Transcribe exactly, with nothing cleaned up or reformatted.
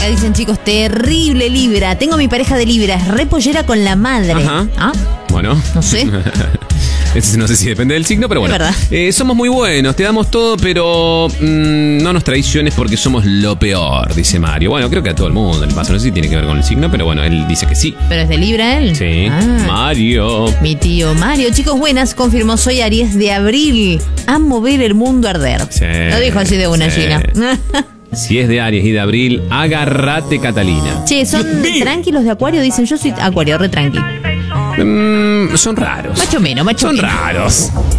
Acá dicen, chicos, terrible Libra. Tengo mi pareja de Libra, es repollera con la madre. Ajá. ¿Ah? Bueno. No sé. Ese no sé si depende del signo, pero bueno. Es verdad. Eh, somos muy buenos, te damos todo, pero mmm, no nos traiciones porque somos lo peor, dice Mario. Bueno, creo que a todo el mundo le pasa. No sé si tiene que ver con el signo, pero bueno, él dice que sí. ¿Pero es de Libra él? Sí. Ah. Mario. Mi tío Mario. Chicos, buenas. Confirmó, soy Aries de abril. Amo ver el mundo arder. Sí, Lo dijo así de una, sí. Gina. Si es de Aries y de abril, agárrate, Catalina. Che, ¿son tranquilos de Acuario? Dicen, yo soy Acuario, re tranqui. Mm, son raros. Macho menos, macho Son menos. raros.